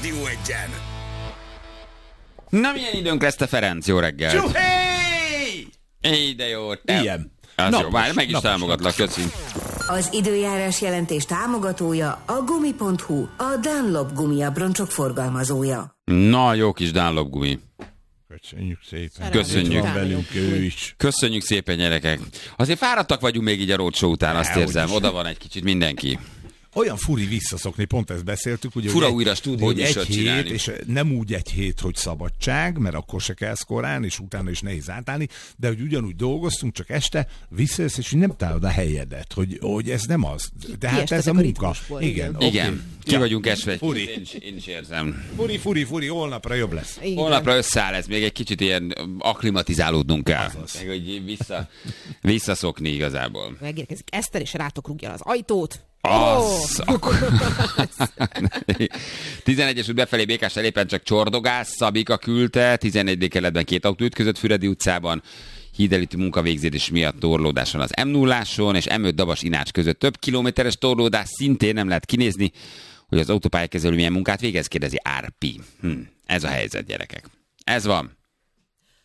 Rádió Egyen. Na, milyen időnk lesz, te Ferenc? Jó reggel. Csuhéj! De jó, te. Ilyen. Az Napos, jó, már meg is napos, támogatlak, köszi. Az időjárás jelentés támogatója a gumi.hu, a Dunlop gumiabroncsok forgalmazója. Na, jó kis Dunlop gumi. Köszönjük szépen. Köszönjük. Van velünk ő is. Köszönjük szépen, gyerekek. Azért fáradtak vagyunk még így a roadshow után, azt érzem. Oda van egy kicsit mindenki. Olyan furi visszaszokni, pont ezt beszéltük, ugye, Fura hogy újra stúdió hogy egy műsort hét, csinálni. és nem úgy egy hét, hogy szabadság, mert akkor se kelsz korán, és utána is nehéz átállni, de hogy ugyanúgy dolgoztunk, csak este visszajössz, és nem találod a helyedet, hogy ez nem az. De hát ez a munka. Igen. Igen, ki vagyunk esve. Furi. Én is érzem. Furi, holnapra jobb lesz. Igen. Holnapra összeáll ez, még egy kicsit ilyen akklimatizálódnunk kell. Azaz. Meg, hogy visszaszokni igazából. Megérkezik Eszter, és rátok rúgja az ajtót. Az, akkor... 11-es út befelé Békás elépen csak csordogás, Szabika küldte, 11. kerületben 2 autó ütközött Füredi utcában, hídelítő munkavégzés miatt torlódás van az M0-áson, és M5 Dabas Inács között több kilométeres torlódás, szintén nem lehet kinézni, hogy az autópályakezelő milyen munkát végez, kérdezi Árpi. Ez a helyzet, gyerekek. Ez van.